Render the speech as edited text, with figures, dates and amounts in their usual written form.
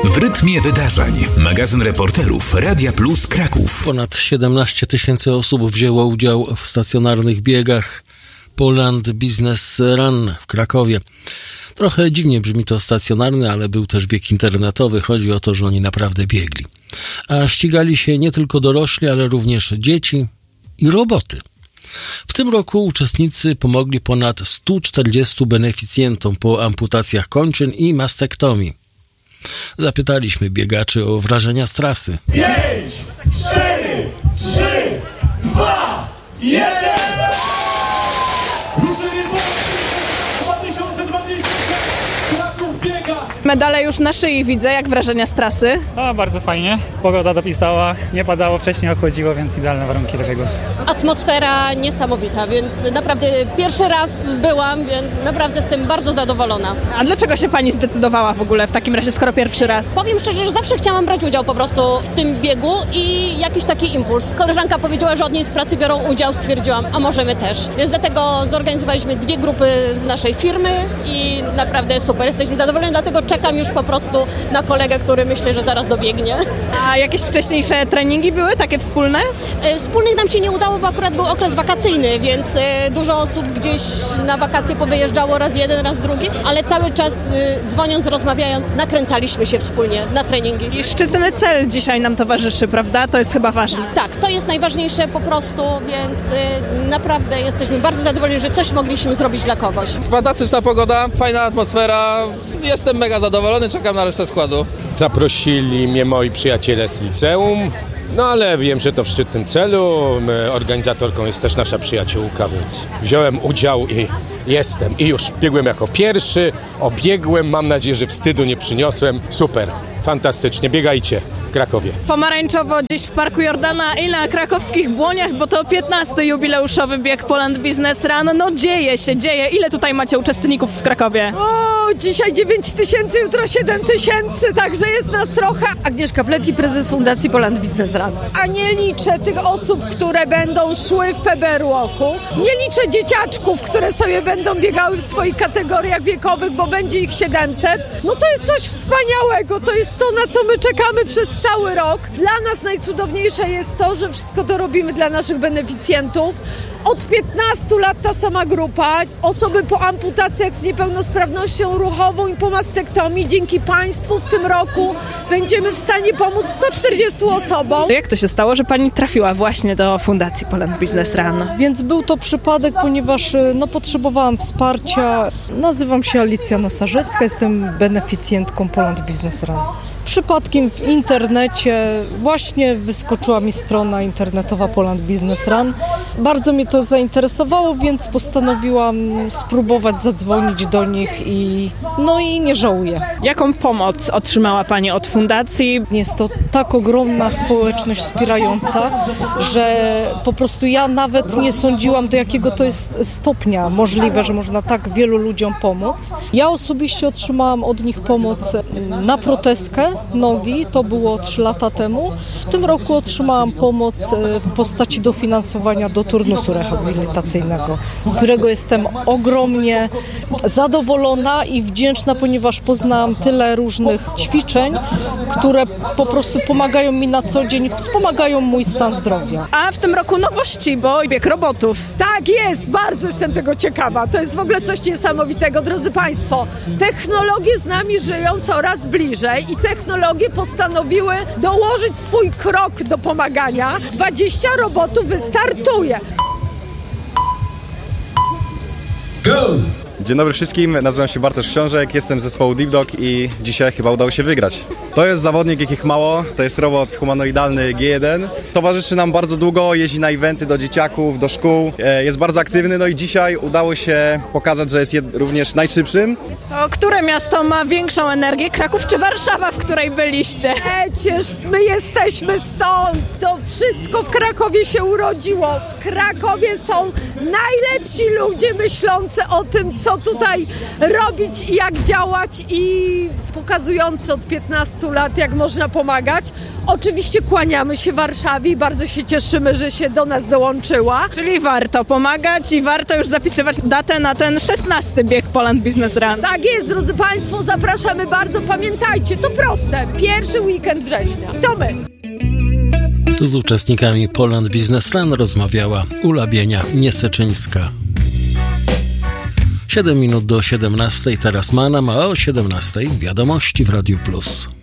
W rytmie wydarzeń. Magazyn reporterów Radia Plus Kraków. Ponad 17 000 osób wzięło udział w stacjonarnych biegach Poland Business Run w Krakowie. Trochę dziwnie brzmi to stacjonarny, ale był też bieg internetowy. Chodzi o to, że oni naprawdę biegli. A ścigali się nie tylko dorośli, ale również dzieci i roboty. W tym roku uczestnicy pomogli ponad 140 beneficjentom po amputacjach kończyn i mastektomii. Zapytaliśmy biegaczy o wrażenia z trasy. 5, 4, 3, 2, 1! Medale już na szyi widzę. Jak wrażenia z trasy? Bardzo fajnie. Pogoda dopisała, nie padało, wcześniej ochłodziło, więc idealne warunki do tego. Atmosfera niesamowita, więc naprawdę pierwszy raz byłam, więc naprawdę jestem bardzo zadowolona. A dlaczego się pani zdecydowała w ogóle w takim razie, skoro pierwszy raz? Powiem szczerze, że zawsze chciałam brać udział po prostu w tym biegu i jakiś taki impuls. Koleżanka powiedziała, że od niej z pracy biorą udział, stwierdziłam, a może my też. Więc dlatego zorganizowaliśmy 2 grupy z naszej firmy i naprawdę super, jesteśmy zadowoleni, dlatego czekam już po prostu na kolegę, który myślę, że zaraz dobiegnie. A jakieś wcześniejsze treningi były, takie wspólne? Wspólnych nam się nie udało, bo akurat był okres wakacyjny, więc dużo osób gdzieś na wakacje powyjeżdżało, raz jeden, raz drugi, ale cały czas dzwoniąc, rozmawiając, nakręcaliśmy się wspólnie na treningi. I szczytny cel dzisiaj nam towarzyszy, prawda? To jest chyba ważne. Tak, to jest najważniejsze po prostu, więc naprawdę jesteśmy bardzo zadowoleni, że coś mogliśmy zrobić dla kogoś. Fantastyczna pogoda, fajna atmosfera, jestem mega zadowolony, czekam na resztę składu. Zaprosili mnie moi przyjaciele z liceum, no ale wiem, że to w szczytnym celu. Organizatorką jest też nasza przyjaciółka, więc wziąłem udział i jestem. I już biegłem jako pierwszy, obiegłem, mam nadzieję, że wstydu nie przyniosłem. Super, fantastycznie, biegajcie w Krakowie. Pomarańczowo dziś w Parku Jordana i na krakowskich Błoniach, bo to 15. jubileuszowy bieg Poland Business Run. No dzieje się, dzieje. Ile tutaj macie uczestników w Krakowie? Dzisiaj 9 000, jutro 7 000, także jest nas trochę. Agnieszka Pleti, prezes Fundacji Poland Business Run. A nie liczę tych osób, które będą szły w PB Walku. Nie liczę dzieciaczków, które sobie będą biegały w swoich kategoriach wiekowych, bo będzie ich 700. No to jest coś wspaniałego, to jest to, na co my czekamy przez cały rok. Dla nas najcudowniejsze jest to, że wszystko to robimy dla naszych beneficjentów. Od 15 lat ta sama grupa, osoby po amputacjach z niepełnosprawnością ruchową i po mastektomii. Dzięki Państwu w tym roku będziemy w stanie pomóc 140 osobom. Jak to się stało, że pani trafiła właśnie do Fundacji Poland Business Run? Więc był to przypadek, ponieważ potrzebowałam wsparcia. Nazywam się Alicja Nosarzewska, jestem beneficjentką Poland Business Run. Przypadkiem w internecie właśnie wyskoczyła mi strona internetowa Poland Business Run. Bardzo mnie to zainteresowało, więc postanowiłam spróbować zadzwonić do nich i nie żałuję. Jaką pomoc otrzymała pani od fundacji? Jest to tak ogromna społeczność wspierająca, że po prostu ja nawet nie sądziłam, do jakiego to jest stopnia możliwe, że można tak wielu ludziom pomóc. Ja osobiście otrzymałam od nich pomoc na protezkę nogi, to było 3 lata temu. W tym roku otrzymałam pomoc w postaci dofinansowania do turnusu rehabilitacyjnego, z którego jestem ogromnie zadowolona i wdzięczna, ponieważ poznałam tyle różnych ćwiczeń, które po prostu pomagają mi na co dzień, wspomagają mój stan zdrowia. A w tym roku nowości, bo bieg robotów. Tak jest, bardzo jestem tego ciekawa. To jest w ogóle coś niesamowitego, drodzy Państwo. Technologie z nami żyją coraz bliżej i technologie postanowiły dołożyć swój krok do pomagania. 20 robotów wystartuje. Go! Dzień dobry wszystkim, nazywam się Bartosz Książek, jestem z zespołu Deep Dog i dzisiaj chyba udało się wygrać. To jest zawodnik, jakich mało, to jest robot humanoidalny G1. Towarzyszy nam bardzo długo, jeździ na eventy do dzieciaków, do szkół, jest bardzo aktywny, no i dzisiaj udało się pokazać, że jest również najszybszym. To które miasto ma większą energię, Kraków czy Warszawa, w której byliście? Przecież my jesteśmy stąd, to wszystko w Krakowie się urodziło. W Krakowie są najlepsi ludzie myślący o tym, co co tutaj robić i jak działać i pokazujący od 15 lat, jak można pomagać. Oczywiście kłaniamy się Warszawie i bardzo się cieszymy, że się do nas dołączyła. Czyli warto pomagać i warto już zapisywać datę na ten 16. bieg Poland Business Run. Tak jest, drodzy Państwo, zapraszamy bardzo. Pamiętajcie, to proste. Pierwszy weekend września. To my. Z uczestnikami Poland Business Run rozmawiała Ula Bienia-Nieseczyńska. 7 minut do 17, teraz Manam, a o 17 wiadomości w Radiu Plus.